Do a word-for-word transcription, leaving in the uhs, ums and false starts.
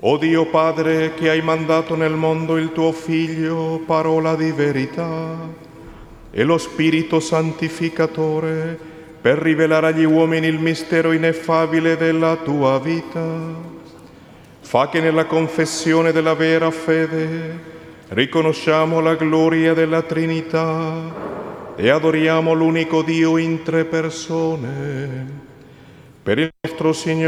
O Dio Padre, che hai mandato nel mondo il tuo Figlio, parola di verità, e lo Spirito Santificatore, per rivelare agli uomini il mistero ineffabile della tua vita, fa che nella confessione della vera fede riconosciamo la gloria della Trinità e adoriamo l'unico Dio in tre persone. Per il nostro Signore